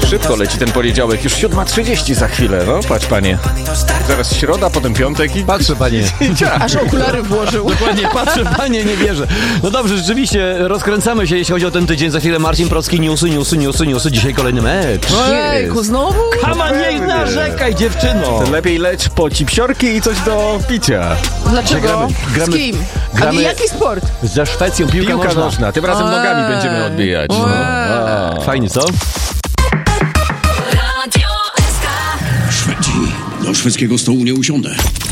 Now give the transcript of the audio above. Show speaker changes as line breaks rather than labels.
Szybko leci ten poniedziałek, już 7:30 za chwilę, no patrz panie. Zaraz środa, potem piątek i...
Patrzę, panie.
Aż okulary włożył.
Dokładnie, patrzę, panie, nie wierzę. No dobrze, rzeczywiście, rozkręcamy się, jeśli chodzi o ten tydzień. Za chwilę Marcin Procki, newsy. Dzisiaj kolejny mecz.
Ejku, znowu?
Kama, nie narzekaj, dziewczyno.
Lepiej leć po cipsiorki i coś do picia.
Dlaczego?
Gramy-
Z kim?
gramy-
A jaki sport?
Ze Szwecją
Piłka nożna, tym razem nogami będziemy odbijać.
Fajnie, co?
Szwedzi, do szwedzkiego stołu nie usiądę.